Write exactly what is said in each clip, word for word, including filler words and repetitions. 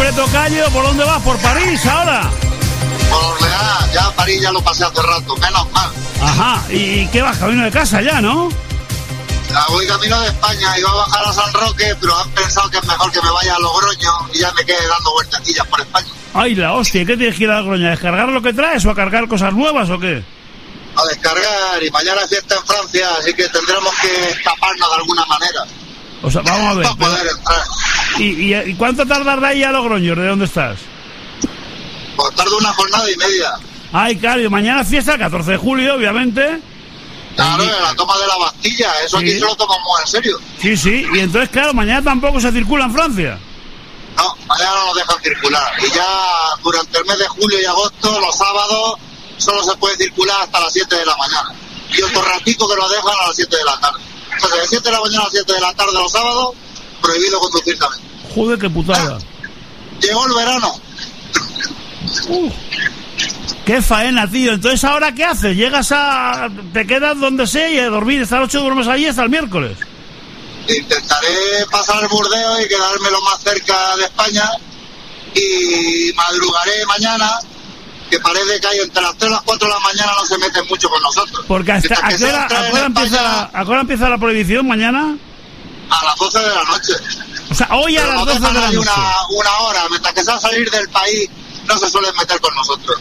Hombre, tocayo, ¿por dónde vas? ¿Por París ahora? Por Orleans, ya París ya lo pasé hace rato, menos mal. Ajá, ¿y qué vas? Camino de casa ya, ¿no? Ya voy camino de España, iba a bajar a San Roque, pero han pensado que es mejor que me vaya a Logroño y ya me quede dando vueltecillas por España. Ay, la hostia, ¿qué tienes que ir a Logroño? ¿A descargar lo que traes o a cargar cosas nuevas o qué? A descargar, y mañana fiesta en Francia, así que tendremos que escaparnos de alguna manera. O sea, vamos a ver. Para poder entrar. ¿Y, y, ¿Y cuánto tardará ahí a Logroño? ¿De dónde estás? Pues tardo una jornada y media. Ay, claro, mañana fiesta, el catorce de julio, obviamente. Claro, la toma de la Bastilla, eso sí. Aquí se lo tomamos en serio. Sí, sí, y entonces, claro, mañana tampoco se circula en Francia. No, mañana no nos dejan circular. Y ya durante el mes de julio y agosto, los sábados, solo se puede circular hasta las siete de la mañana. Y otro ratito que lo dejan a las siete de la tarde. Entonces, de siete de la mañana a siete de la tarde los sábados, prohibido conducir también. Joder, qué putada. Llegó el verano. Uh, qué faena, tío. Entonces, ¿ahora qué haces? Llegas a... te quedas donde sea y a dormir. Esta noche duermes allí hasta el miércoles. Intentaré pasar el Burdeos y quedarme lo más cerca de España. Y madrugaré mañana, que parece que hay entre las tres y las cuatro de la mañana no se meten mucho con nosotros. Porque hasta, ¿a qué hora, a hora empieza, la, ¿a qué hora empieza la prohibición mañana? A las doce de la noche. O sea, hoy a las doce de la noche. Una, una hora, mientras que sea salir del país, no se suelen meter con nosotros.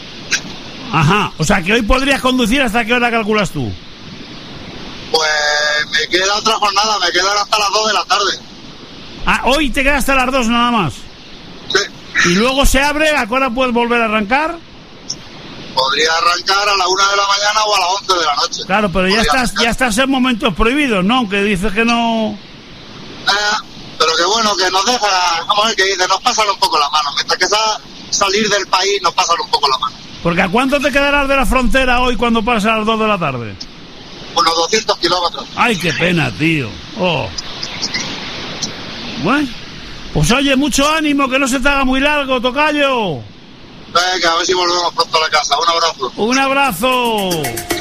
Ajá, o sea que hoy podrías conducir. ¿Hasta qué hora calculas tú? Pues me queda otra jornada, me quedan hasta las dos de la tarde. Ah, hoy te quedas hasta las dos nada más. Sí. Y luego se abre, ¿a qué hora puedes volver a arrancar? Podría arrancar a la una de la mañana o a las once de la noche. Claro, pero ya estás, ya estás en momentos prohibidos, ¿no? Aunque dices que no... Eh, pero que bueno, que nos deja, vamos a ver qué dice, nos pasan un poco la mano. Mientras que sea salir del país, nos pasan un poco la mano. Porque ¿a cuánto te quedarás de la frontera hoy cuando pases a las dos de la tarde? Unos doscientos kilómetros. Ay, qué pena, tío. Oh. Bueno, pues oye, mucho ánimo, que no se te haga muy largo, tocayo. Venga, a ver si volvemos pronto a la casa. Un abrazo. Un abrazo.